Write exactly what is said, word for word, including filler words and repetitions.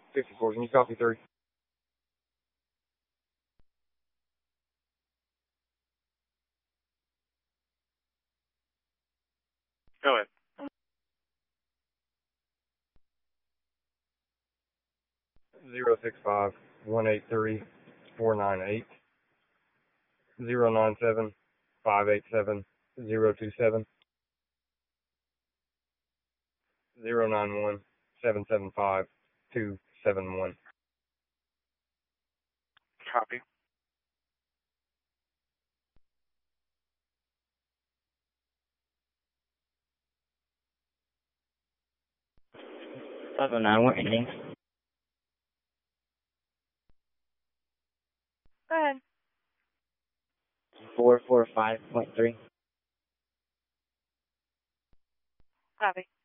fifty-four, can you copy three? Go ahead. Zero six five one eight three four nine eight. Zero nine seven five eight seven zero two seven. Zero nine one seven seven five two seven one. Copy. Seven nine, what ending? Go ahead. Four four five point three. Copy.